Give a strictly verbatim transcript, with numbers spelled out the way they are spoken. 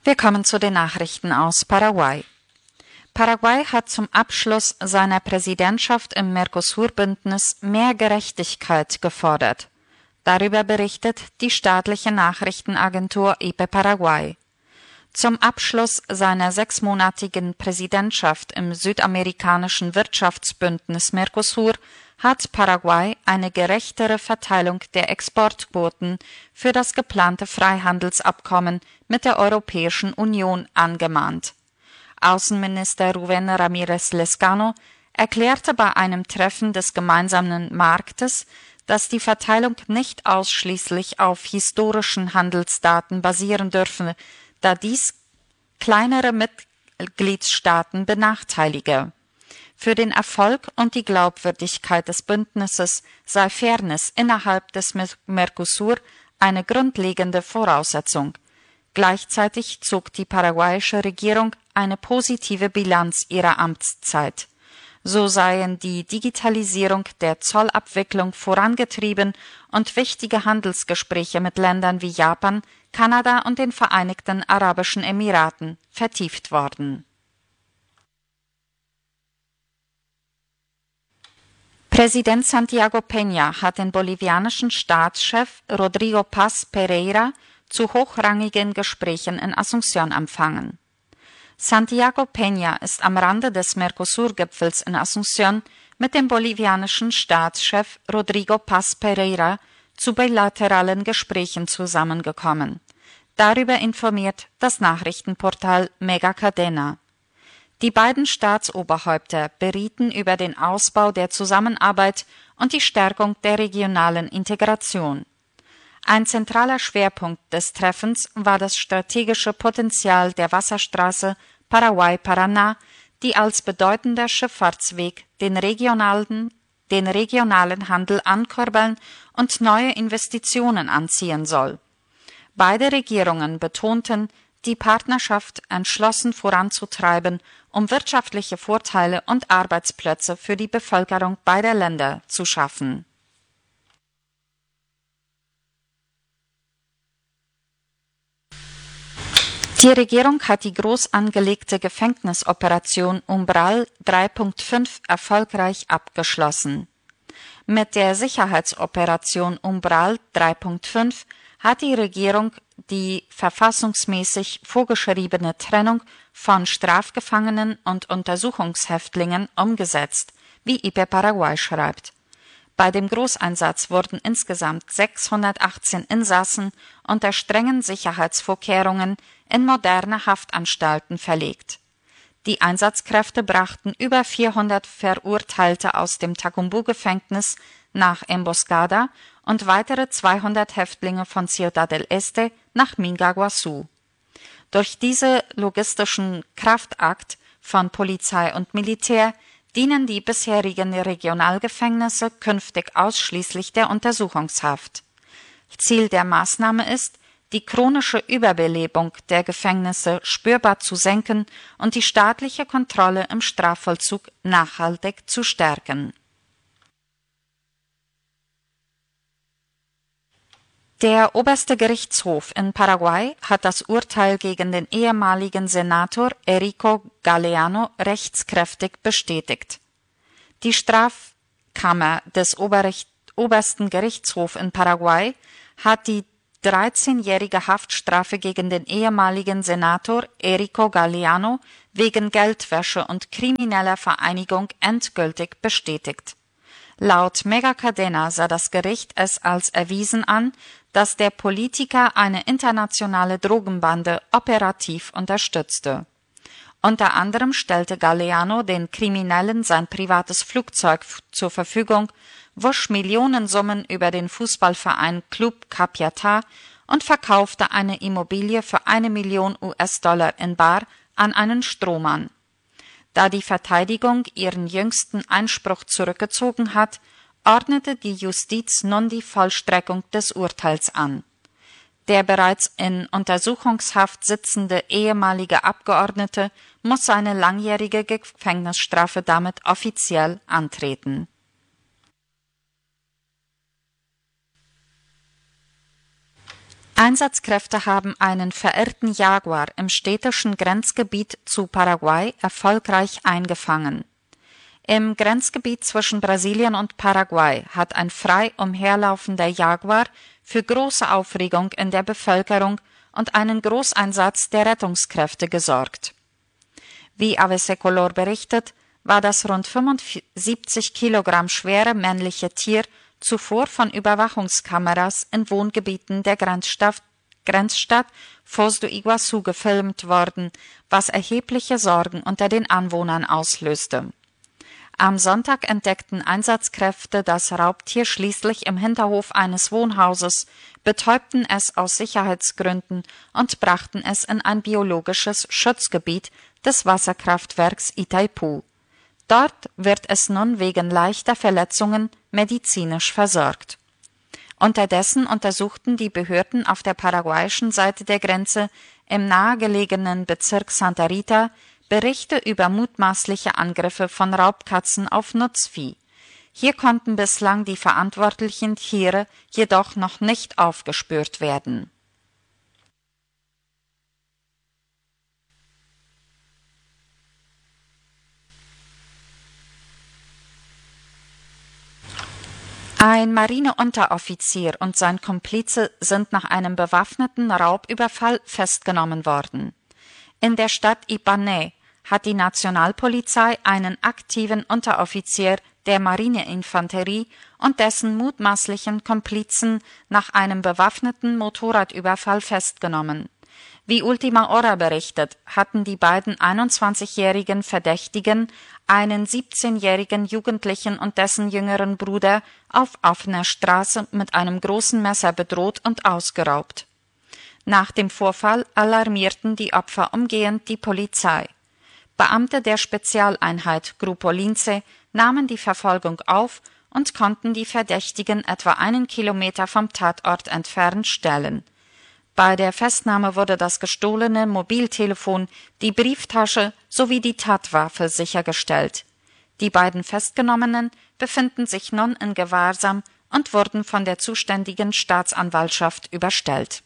Wir kommen zu den Nachrichten aus Paraguay. Paraguay hat zum Abschluss seiner Präsidentschaft im Mercosur-Bündnis mehr Gerechtigkeit gefordert. Darüber berichtet die staatliche Nachrichtenagentur I P Paraguay. Zum Abschluss seiner sechsmonatigen Präsidentschaft im südamerikanischen Wirtschaftsbündnis Mercosur hat Paraguay eine gerechtere Verteilung der Exportquoten für das geplante Freihandelsabkommen mit der Europäischen Union angemahnt. Außenminister Rubén Ramírez Lezcano erklärte bei einem Treffen des gemeinsamen Marktes, dass die Verteilung nicht ausschließlich auf historischen Handelsdaten basieren dürfe, da dies kleinere Mitgliedstaaten benachteilige. Für den Erfolg und die Glaubwürdigkeit des Bündnisses sei Fairness innerhalb des Mercosur eine grundlegende Voraussetzung. Gleichzeitig zog die paraguayische Regierung eine positive Bilanz ihrer Amtszeit. So seien die Digitalisierung der Zollabwicklung vorangetrieben und wichtige Handelsgespräche mit Ländern wie Japan, Kanada und den Vereinigten Arabischen Emiraten vertieft worden. Präsident Santiago Peña hat den bolivianischen Staatschef Rodrigo Paz Pereira zu hochrangigen Gesprächen in Asunción empfangen. Santiago Peña ist am Rande des Mercosur-Gipfels in Asunción mit dem bolivianischen Staatschef Rodrigo Paz Pereira zu bilateralen Gesprächen zusammengekommen. Darüber informiert das Nachrichtenportal Mega Cadena. Die beiden Staatsoberhäupter berieten über den Ausbau der Zusammenarbeit und die Stärkung der regionalen Integration. Ein zentraler Schwerpunkt des Treffens war das strategische Potenzial der Wasserstraße Paraguay-Paraná, die als bedeutender Schifffahrtsweg den regionalen, den regionalen Handel ankurbeln und neue Investitionen anziehen soll. Beide Regierungen betonten, die Partnerschaft entschlossen voranzutreiben, um wirtschaftliche Vorteile und Arbeitsplätze für die Bevölkerung beider Länder zu schaffen. Die Regierung hat die groß angelegte Gefängnisoperation Umbral drei Punkt fünf erfolgreich abgeschlossen. Mit der Sicherheitsoperation Umbral drei Punkt fünf hat die Regierung die verfassungsmäßig vorgeschriebene Trennung von Strafgefangenen und Untersuchungshäftlingen umgesetzt, wie I P Paraguay schreibt. Bei dem Großeinsatz wurden insgesamt sechshundertachtzehn Insassen unter strengen Sicherheitsvorkehrungen in moderne Haftanstalten verlegt. Die Einsatzkräfte brachten über vierhundert Verurteilte aus dem Tacumbú-Gefängnis nach Emboscada und weitere zweihundert Häftlinge von Ciudad del Este nach Mingaguazú. Durch diese logistischen Kraftakt von Polizei und Militär dienen die bisherigen Regionalgefängnisse künftig ausschließlich der Untersuchungshaft. Ziel der Maßnahme ist, die chronische Überbelebung der Gefängnisse spürbar zu senken und die staatliche Kontrolle im Strafvollzug nachhaltig zu stärken. Der oberste Gerichtshof in Paraguay hat das Urteil gegen den ehemaligen Senator Enrico Galeano rechtskräftig bestätigt. Die Strafkammer des Oberrecht, obersten Gerichtshofs in Paraguay hat die dreizehnjährige Haftstrafe gegen den ehemaligen Senator Enrico Galeano wegen Geldwäsche und krimineller Vereinigung endgültig bestätigt. Laut Mega Cadena sah das Gericht es als erwiesen an, dass der Politiker eine internationale Drogenbande operativ unterstützte. Unter anderem stellte Galeano den Kriminellen sein privates Flugzeug zur Verfügung, wusch Millionensummen über den Fußballverein Club Capiatá und verkaufte eine Immobilie für eine Million U S-Dollar in bar an einen Strohmann. Da die Verteidigung ihren jüngsten Einspruch zurückgezogen hat, ordnete die Justiz nun die Vollstreckung des Urteils an. Der bereits in Untersuchungshaft sitzende ehemalige Abgeordnete muss seine langjährige Gefängnisstrafe damit offiziell antreten. Einsatzkräfte haben einen verirrten Jaguar im städtischen Grenzgebiet zu Paraguay erfolgreich eingefangen. Im Grenzgebiet zwischen Brasilien und Paraguay hat ein frei umherlaufender Jaguar für große Aufregung in der Bevölkerung und einen Großeinsatz der Rettungskräfte gesorgt. Wie A B C Color berichtet, war das rund fünfundsiebzig Kilogramm schwere männliche Tier zuvor von Überwachungskameras in Wohngebieten der Grenzstadt, Grenzstadt Foz do Iguaçu gefilmt worden, was erhebliche Sorgen unter den Anwohnern auslöste. Am Sonntag entdeckten Einsatzkräfte das Raubtier schließlich im Hinterhof eines Wohnhauses, betäubten es aus Sicherheitsgründen und brachten es in ein biologisches Schutzgebiet des Wasserkraftwerks Itaipu. Dort wird es nun wegen leichter Verletzungen medizinisch versorgt. Unterdessen untersuchten die Behörden auf der paraguayischen Seite der Grenze im nahegelegenen Bezirk Santa Rita Berichte über mutmaßliche Angriffe von Raubkatzen auf Nutzvieh. Hier konnten bislang die verantwortlichen Tiere jedoch noch nicht aufgespürt werden. Ein Marineunteroffizier und sein Komplize sind nach einem bewaffneten Raubüberfall festgenommen worden. In der Stadt Ibané hat die Nationalpolizei einen aktiven Unteroffizier der Marineinfanterie und dessen mutmaßlichen Komplizen nach einem bewaffneten Motorradüberfall festgenommen. Wie Ultima Hora berichtet, hatten die beiden einundzwanzigjährigen Verdächtigen einen siebzehnjährigen Jugendlichen und dessen jüngeren Bruder auf offener Straße mit einem großen Messer bedroht und ausgeraubt. Nach dem Vorfall alarmierten die Opfer umgehend die Polizei. Beamte der Spezialeinheit Grupo Lince nahmen die Verfolgung auf und konnten die Verdächtigen etwa einen Kilometer vom Tatort entfernt stellen. Bei der Festnahme wurde das gestohlene Mobiltelefon, die Brieftasche sowie die Tatwaffe sichergestellt. Die beiden Festgenommenen befinden sich nun in Gewahrsam und wurden von der zuständigen Staatsanwaltschaft überstellt.